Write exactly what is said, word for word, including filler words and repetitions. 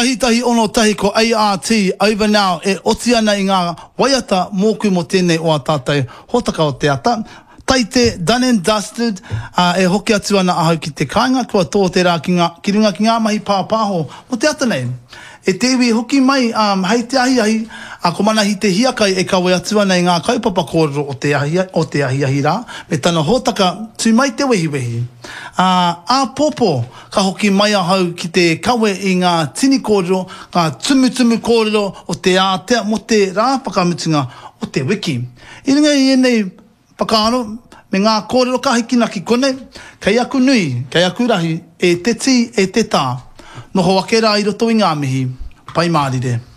Tahi tahi ono tahi ko A R T over now e otiana i ngā waiata mōku mo tēnei o a tātai hotaka o te ata. Taite, done and dusted, uh, e hoki atu ana ahau ki te kāinga, kua tō te rā ki, ngā, ki runga ki ngā mahi pāpāho mo te ata nei. E te iwi hoki mai, um, hei te ahi ahi, a ko mana hi te hiakai e kawe atu ana i ngā kaupapa kōrero o te ahi, o te ahi ahi rā, me tana hōtaka tū mai te wehi wehi. Uh, a pōpō, ka hoki mai ahau ki te kawe i ngā tini kōrero, ngā tumutumu kōrero o te ātea mo te rāpakamutunga o te wiki. I runga i enei, Pakaro, me ngā kōrero ka hiki na ki kone, kei aku nui, kei aku rahi, e te ti, e te tā. Noho ake rā i roto i ngā mihi, pai mārire.